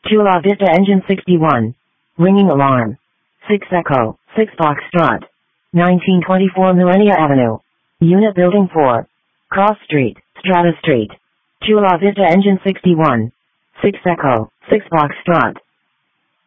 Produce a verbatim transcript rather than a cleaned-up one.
Chula Vista Engine sixty-one. Ringing alarm. six Echo, six Foxtrot. nineteen twenty-four Millenia Avenue. Unit Building four. Cross Street, Strata Street. Chula Vista Engine sixty-one. six Echo, six Foxtrot.